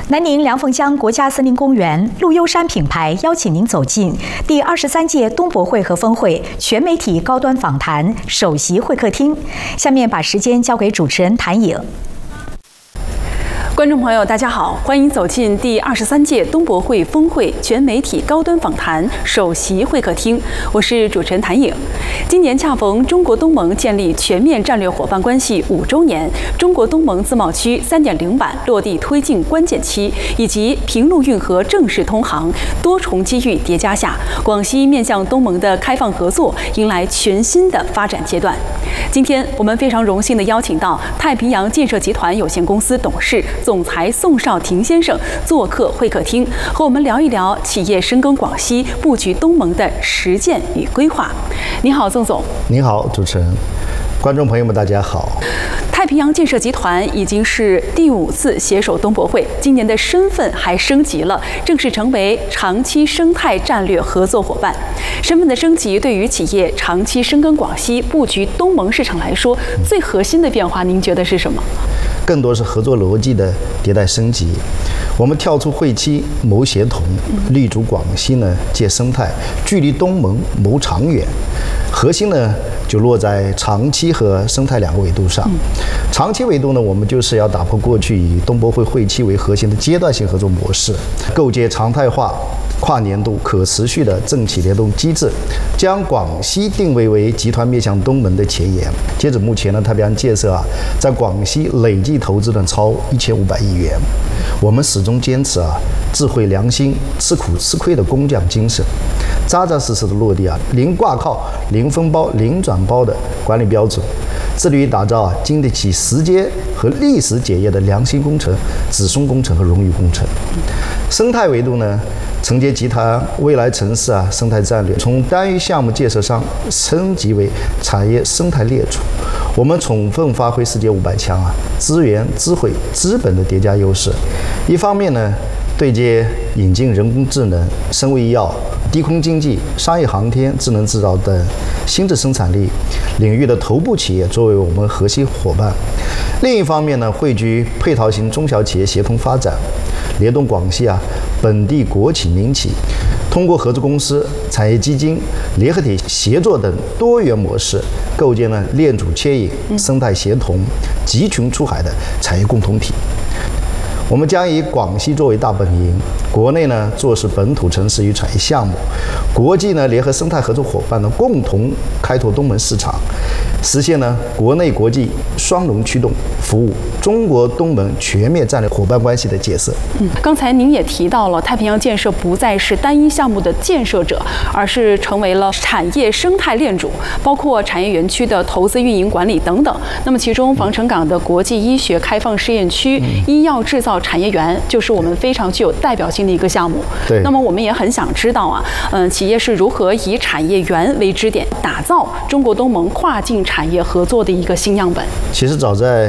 南宁凉风江国家森林公园陆优山品牌邀请您走进第23届东博会和峰会全媒体高端访谈首席会客厅。下面把时间交给主持人谭颖。 观众朋友，大家好，欢迎走进第23届东博会峰会全媒体高端访谈首席会客厅，我是主持人谭颖。今年恰逢中国东盟建立全面战略伙伴关系5周年，中国东盟自贸区3.0版落地推进关键期，以及平陆运河正式通航，多重机遇叠加下，广西面向东盟的开放合作迎来全新的发展阶段。今天我们非常荣幸地邀请到太平洋建设集团有限公司董事、总裁宋少廷先生做客会客厅，和我们聊一聊企业深耕广西、布局东盟的实践与规划。你好，宋总。 你好，主持人。观众朋友们，大家好。 太平洋建设集团已经是第5次携手东博会，今年的身份还升级了，正式成为长期生态战略合作伙伴。身份的升级对于企业长期深耕广西、布局东盟市场来说，最核心的变化，您觉得是什么？ 更多是合作逻辑的迭代升级。我们跳出会期谋协同，立足广西呢借生态，距离东盟谋长远。核心呢就落在长期和生态2个维度上。长期维度呢，我们就是要打破过去以东博会会期为核心的阶段性合作模式，构建常态化、跨年度、可持续的政企联动机制，将广西定位为集团面向东盟的前沿。截止目前呢，太平洋建设在广西累计投资呢超1500亿元。我们始终坚持智慧良心、吃苦吃亏的工匠精神，扎扎实实的落地零挂靠、零分包、零转包的管理标准，致力于打造经得起时间和历史检验的良心工程、子孙工程和荣誉工程。生态维度呢，承接集团未来城市生态战略，从单一项目建设商升级为产业生态列主。我们充分发挥世界500强资源、智慧、资本的叠加优势。一方面呢，对接引进人工智能、生物医药、低空经济、商业航天、智能制造等新质生产力领域的头部企业作为我们核心伙伴。另一方面呢，汇聚配套型中小企业协同发展，联动广西本地国企民企，通过合资公司、产业基金、联合体协作等多元模式，构建了链主牵引、生态协同、集群出海的产业共同体。我们将以广西作为大本营，国内呢做是本土城市与产业项目，国际呢联合生态合作伙伴呢共同开拓东盟市场，实现呢国内国际双龙驱动，服务中国东盟全面战略伙伴关系的建设。 刚才您也提到了，太平洋建设不再是单一项目的建设者，而是成为了产业生态链主，包括产业园区的投资、运营、管理等等。那么其中防城港的国际医学开放试验区、医药制造产业园，就是我们非常具有代表性的一个项目。 对。 那么我们也很想知道企业是如何以产业园为支点，打造中国东盟跨境产业合作的一个新样本。 其实早在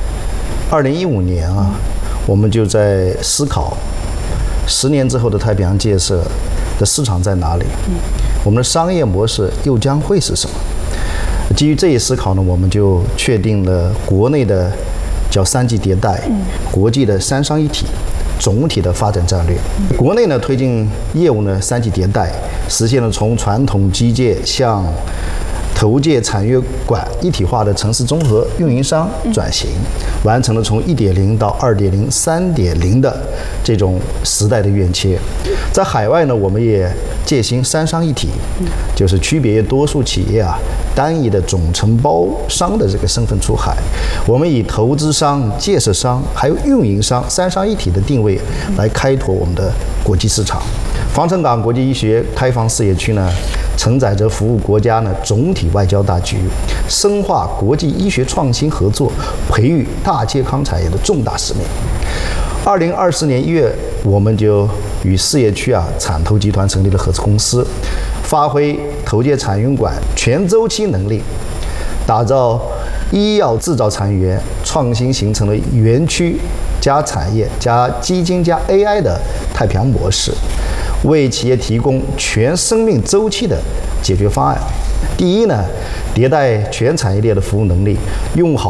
2015年我们就在思考10年之后的太平洋建设的市场在哪里，我们的商业模式又将会是什么。基于这一思考呢，我们就确定了国内的叫3G 迭代，国际的3商一体总体的发展战略。国内呢推进业务呢3G 迭代，实现了从传统基建向投建产业馆一体化的城市综合运营商转型，完成了从1.0到2.0、3.0的这种时代的跃迁。在海外呢，我们也践行3商一体，就是区别于多数企业单一的总承包商的这个身份出海，我们以投资商、建设商还有运营商3商一体的定位来开拓我们的国际市场。防城港国际医学开放事业区呢，承载着服务国家呢总体外交大局，深化国际医学创新合作，培育大健康产业的重大使命。2024年1月，我们就与事业区产投集团成立了合资公司，发挥投建产业馆全周期能力，打造医药制造产业园，创新形成了园区加产业加基金加 AI 的太平洋模式，为企业提供全生命周期的解决方案。第一呢，迭代全产业链的服务能力，用好